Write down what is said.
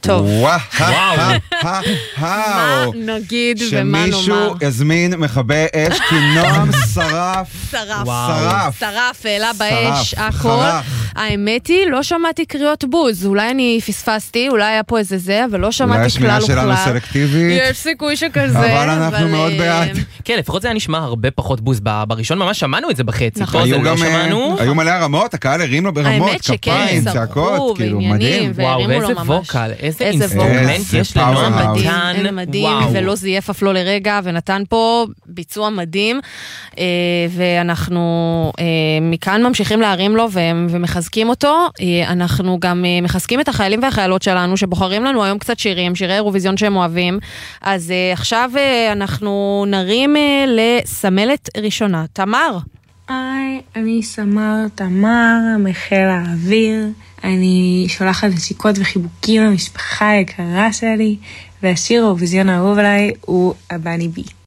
טוב. וואו. מה נגיד ומה נאמר? שמישהו יזמין מכבה אש, כי נועם שרף. שרף, העלה באש, הכל. האמת היא, לא שמעתי קריאות בוז. אולי אני פספסתי, אולי היה פה איזה זה, אבל לא שמעתי כלל אולי השמיעה שלנו סלקטיבית. יש סיכוי שכזה. אבל אנחנו מאוד בעד. כן, לפחות זה היה נשמע הרבה פחות בוז. בראשון ממש שמענו את זה בחצי. היו מלא הרמות, הקהל הרים לו ברמות, כפיים, צעקות, כאילו מדהים. וואו, ואיזה ווקל, איזה אינסטרומנט יש לנועם נתן. מדהים, ולא זייף אף לא לרגע, ונתן פה ביצוע מדהים, ואנחנו מכאן ממשיכים להרים לו ומחזקים אותו. אנחנו גם מחזקים את החיילים והחיילות שלנו, שבוחרים לנו היום קצת שירים, שירי אירוויזיון שהם אוהבים. אז עכשיו אנחנו נרים לסמלת ראשונה. תמר. היי, אני סמר תמר, מחיל האוויר. אני שולחת נשיקות וחיבוקים למשפחה היקרה שלי, והשיר האירוויזיון האהוב עליי הוא הבני בי.